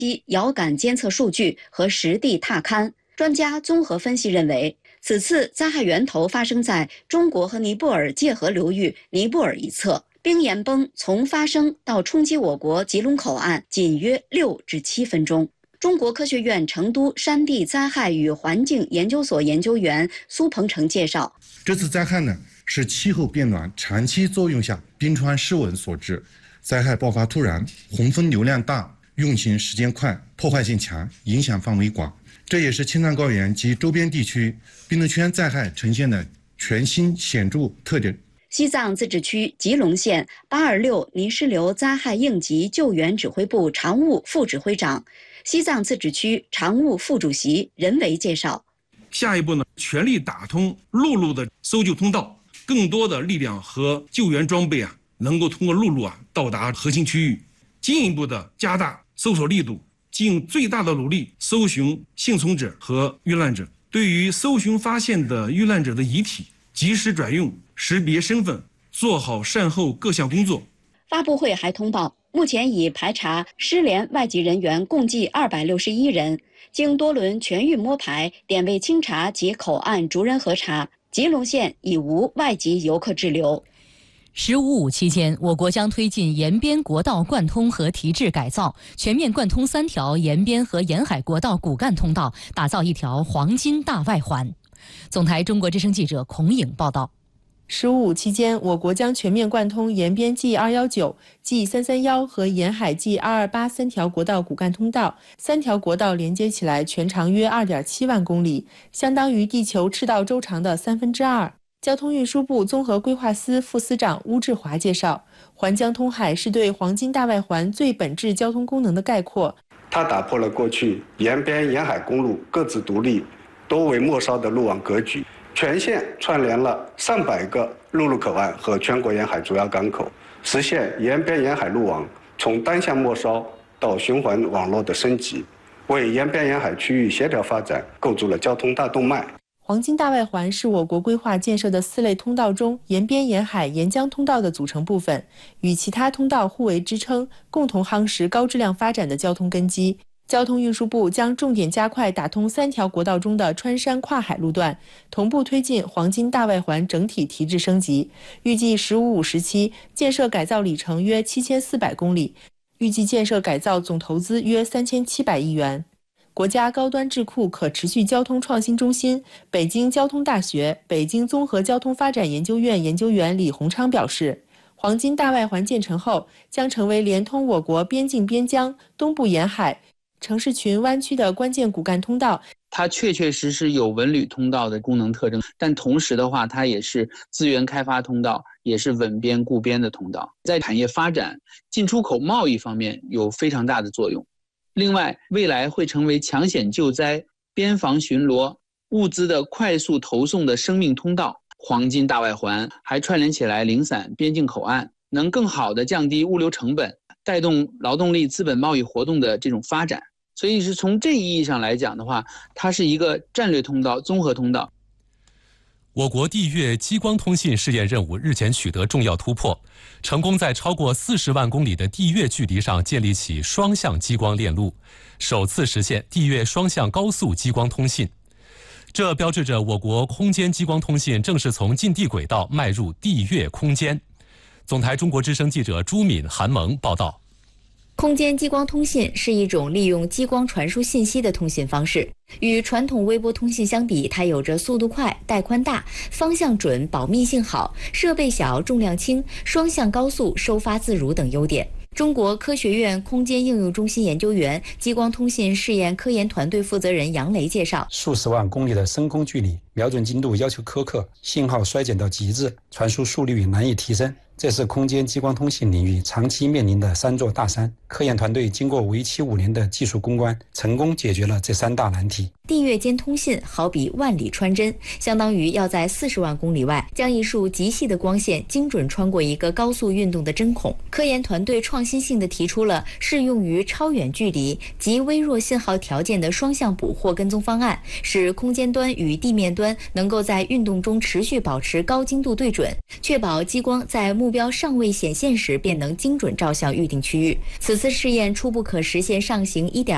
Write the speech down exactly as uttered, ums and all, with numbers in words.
遥感监测数据和实地踏勘。专家综合分析认为，此次灾害源头发生在中国和尼泊尔界河流域尼泊尔一侧。冰岩崩从发生到冲击我国吉隆口岸仅约六至七分钟。中国科学院成都山地灾害与环境研究所研究员苏鹏程介绍， 这次灾害呢是气候变暖长期作用下冰川失稳所致，灾害爆发突然，洪峰流量大，运行时间快，破坏性强，影响范围广。这也是青藏高原及周边地区冰冻圈灾害呈现的全新显著特点。 西藏自治区吉隆县八二六泥石流灾害应急救援指挥部常务副指挥长、西藏自治区常务副主席任维介绍， 下一步呢，全力打通陆路的搜救通道，更多的力量和救援装备啊，能够通过陆路啊到达核心区域，进一步的加大搜索力度，尽最大的努力搜寻幸存者和遇难者。对于搜寻发现的遇难者的遗体，及时转运、识别身份，做好善后各项工作。 发布会还通报，目前已排查失联外籍人员共计二百六十一人，经多轮全域摸排、点位清查及口岸逐人核查，吉隆县已无外籍游客滞留。 十五五期间，我国将推进沿边国道贯通和提质改造，全面贯通三条沿边和沿海国道骨干通道，打造一条黄金大外环。总台中国之声记者孔颖报道。 十五五期间，我国将全面贯通沿边 G 二一九、G 三三一和沿海 G 二二八三条国道骨干通道，三条国道连接起来，全长约 二点七万公里，相当于地球赤道周长的三分之二。交通运输部综合规划司副司长邬志华介绍，环江通海是对黄金大外环最本质交通功能的概括。 它打破了过去沿边沿海公路各自独立、多为末梢的路网格局，全线串联了上百个陆路口岸和全国沿海主要港口，实现沿边沿海路网从单向末梢到循环网络的升级，为沿边沿海区域协调发展构筑了交通大动脉。 黄金大外环是我国规划建设的四类通道中沿边沿海沿江通道的组成部分，与其他通道互为支撑，共同夯实高质量发展的交通根基。交通运输部将重点加快打通三条国道中的穿山跨海路段，同步推进黄金大外环整体提质升级。预计十五五时期建设改造里程约七千四百公里，预计建设改造总投资约三千七百亿元。国家高端智库可持续交通创新中心、北京交通大学、北京综合交通发展研究院研究员李洪昌表示，黄金大外环建成后，将成为连通我国边境边疆、东部沿海、城市群湾区的关键骨干通道。 它确确实实有文旅通道的功能特征，但同时的话，它也是资源开发通道，也是稳边固边的通道，在产业发展、进出口贸易方面有非常大的作用。另外，未来会成为抢险救灾、边防巡逻、物资的快速投送的生命通道。黄金大外环还串联起来零散边境口岸，能更好地降低物流成本，带动劳动力资本贸易活动的这种发展。所以是从这意义上来讲的话，它是一个战略通道、综合通道。 我国地月激光通信试验任务日前取得重要突破，成功在超过四十万公里的地月距离上建立起双向激光链路，首次实现地月双向高速激光通信。这标志着我国空间激光通信正式从近地轨道迈入地月空间。总台中国之声记者朱敏、韩萌报道。 空间激光通信是一种利用激光传输信息的通信方式。与传统微波通信相比，它有着速度快、带宽大、方向准、保密性好、设备小、重量轻、双向高速、收发自如等优点。中国科学院空间应用中心研究员、激光通信试验科研团队负责人杨雷介绍： 数十万公里的升空距离，瞄准精度要求苛刻，信号衰减到极致，传输速率难以提升。这是空间激光通信领域长期面临的三座大山。科研团队经过为期五年的技术攻关，成功解决了这三大难题。 地月间通信好比万里穿针，相当于要在四十万公里外将一束极细的光线精准穿过一个高速运动的针孔。科研团队创新性地提出了适用于超远距离及微弱信号条件的双向捕获跟踪方案，使空间端与地面端能够在运动中持续保持高精度对准，确保激光在目标尚未显现时便能精准照向预定区域。此次试验初步可实现上行 一点